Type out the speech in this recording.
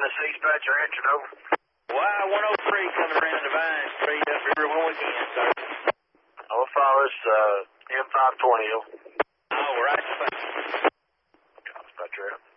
this is Dispatcher Richard, over. Y-103 coming around Divine Street up here one weekend, sir. I'll follow this M520. All right, thanks. Dispatcher.